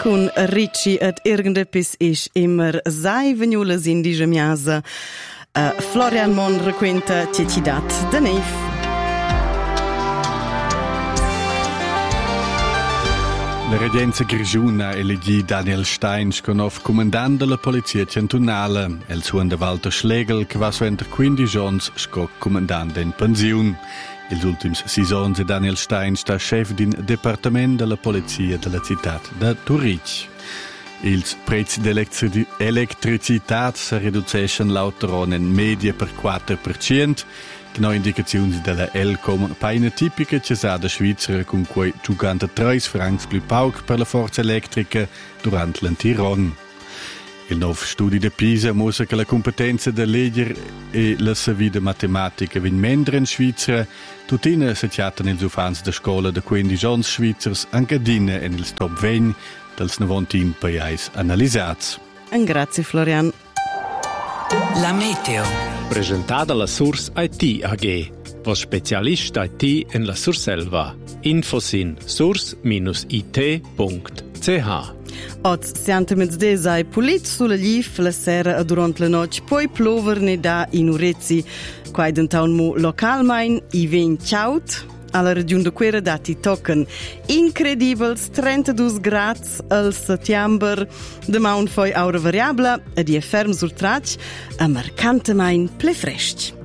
con Ricci ed irgendetwas ist immer sei venulas in dieser Miasa. Florian Mon requenta Ciecidat de Neif. La regenza grigiuna elegì Daniel Steins come comandante della polizia cantonale. El suon de Walter Schlegel, che va suenter 15 anni sco comandante in pensione. Els ultims 6 anni Daniel Steins sta chef din departament della polizia della città de Zurich. Ils prezzi d'elettricità si riducescono lauter in media per 4%. Genau indicazioni della Elcom paina tipica cesada svizzera con cui 53 francs più pauc per la forza elettrica durante l'antiron. Il nuovo studio di Pisa mostra che la competenza del legger e la savida matematica vin mendra in Svizzera. Tutina si chiatano ils ufans da scuola da 15 anni svizzers anche dina in il top 20 dels 90 paesi analizzati. Grazie Florian. La meteo. Presentata la Source IT AG, was Spezialist IT in la Surselva. Infos in source-it.ch. Oz siamo mezz'desa ai pulit sulla gif la sera durante la notte, poi plover ne da in urezzi, qua identaun mu localmain i ven ciaut. Alla regione de Quera dati toccano incredibils 32 gradi al settembre, demà un foi aura variabile e di ferm sul traccio a marcantemein ple freschi.